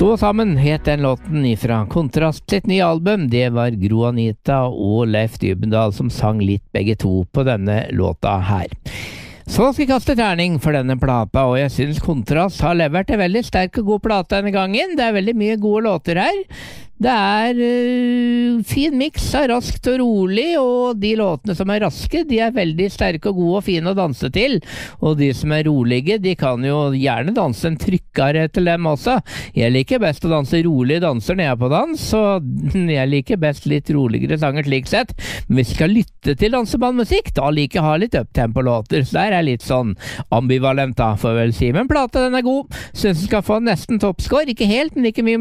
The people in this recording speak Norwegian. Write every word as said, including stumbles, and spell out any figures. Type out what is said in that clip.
Stå sammen het den låten ifra Kontrast sitt nye album. Det var Gro Anita og Leif Dybendal som sang litt begge to på denne låta her. Så skal vi kaste terning for denne plata, og jeg synes Kontrast har levert en veldig sterk og god plata denne gangen. Det er veldig mye gode låter her. Det er uh, fin mix av raskt og rolig, og de låtene som er raske, de er veldig sterke og gode og fine å danse til. Og de som er rolige, de kan jo gjerne danse en trykkere til dem også. Jeg liker best å danse rolige danser når jeg er på dans, så jeg liker best litt roligere sanger slik sett. Men hvis vi skal lytte til dansebandmusikk, da liker jeg å ha litt uptempo-låter, så der er litt sånn ambivalent da, får jeg vel si. Men plata den er god, synes den skal få nesten toppscore, ikke helt, men ikke mye